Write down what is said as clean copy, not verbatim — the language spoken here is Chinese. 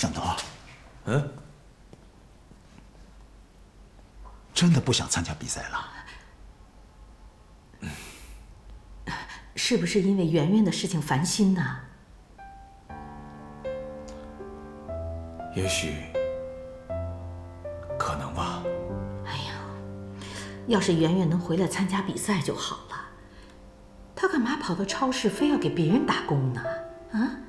向东，真的不想参加比赛了？ 是不是因为圆圆的事情烦心呢？ 也许，可能吧。 哎呀，要是圆圆能回来参加比赛就好了。她干嘛跑到超市非要给别人打工呢？啊？